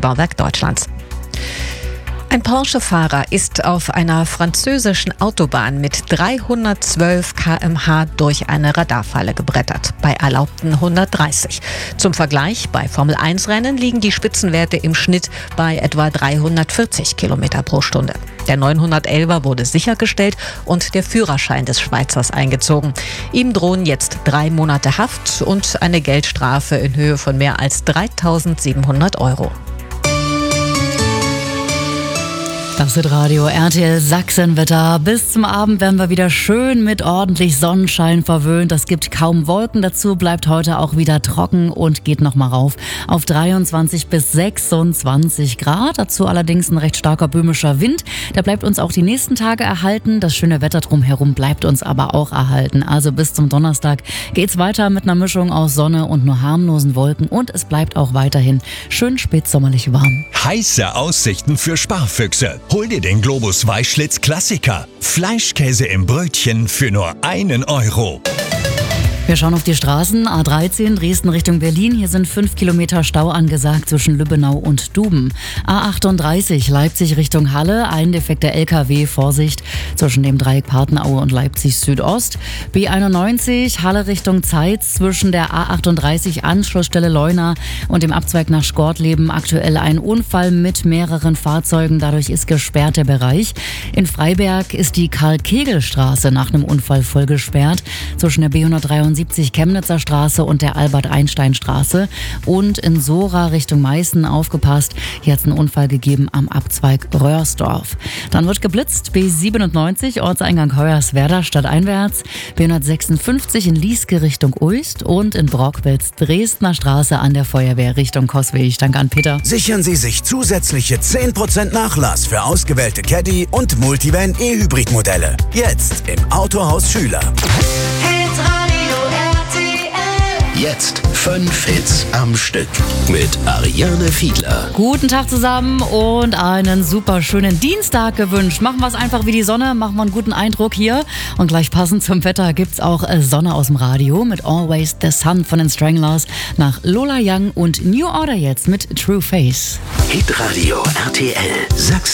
Bauwerk Deutschlands. Ein Porsche-Fahrer ist auf einer französischen Autobahn mit 312 km/h durch eine Radarfalle gebrettert, bei erlaubten 130. Zum Vergleich, bei Formel-1-Rennen liegen die Spitzenwerte im Schnitt bei etwa 340 km pro Stunde. Der 911er wurde sichergestellt und der Führerschein des Schweizers eingezogen. Ihm drohen jetzt 3 Monate Haft und eine Geldstrafe in Höhe von mehr als 3.700 €. Das ist Radio RTL Sachsenwetter. Bis zum Abend werden wir wieder schön mit ordentlich Sonnenschein verwöhnt. Es gibt kaum Wolken dazu, bleibt heute auch wieder trocken und geht nochmal rauf auf 23 bis 26 Grad. Dazu allerdings ein recht starker böhmischer Wind. Der bleibt uns auch die nächsten Tage erhalten. Das schöne Wetter drumherum bleibt uns aber auch erhalten. Also bis zum Donnerstag geht's weiter mit einer Mischung aus Sonne und nur harmlosen Wolken. Und es bleibt auch weiterhin schön spätsommerlich warm. Heiße Aussichten für Sparfüchse. Hol dir den Globus Weichschlitz Klassiker. Fleischkäse im Brötchen für nur 1 €. Wir schauen auf die Straßen. A13 Dresden Richtung Berlin. Hier sind 5 Kilometer Stau angesagt zwischen Lübbenau und Duben. A38 Leipzig Richtung Halle. Ein defekter LKW. Vorsicht zwischen dem Dreieck Partneraue und Leipzig Südost. B91 Halle Richtung Zeitz zwischen der A38 Anschlussstelle Leuna und dem Abzweig nach Schkortleben. Aktuell ein Unfall mit mehreren Fahrzeugen. Dadurch ist gesperrt der Bereich. In Freiberg ist die Karl-Kegel-Straße nach einem Unfall voll gesperrt. Zwischen der B173 Chemnitzer Straße und der Albert-Einstein-Straße. Und in Sora Richtung Meißen aufgepasst. Hier hat es einen Unfall gegeben am Abzweig Röhrsdorf. Dann wird geblitzt. B97 Ortseingang Hoyerswerda stadteinwärts. B156 in Lieske Richtung Uist und in Brockwitz Dresdner Straße an der Feuerwehr Richtung Coswig. Danke an Peter. Sichern Sie sich zusätzliche 10% Nachlass für ausgewählte Caddy und Multivan E-Hybrid-Modelle. Jetzt im Autohaus Schüler. Jetzt 5 Hits am Stück mit Ariane Fiedler. Guten Tag zusammen und einen super schönen Dienstag gewünscht. Machen wir es einfach wie die Sonne, machen wir einen guten Eindruck hier. Und gleich passend zum Wetter gibt's auch Sonne aus dem Radio mit Always the Sun von den Stranglers nach Lola Young und New Order jetzt mit True Face. Hitradio RTL Sachsen.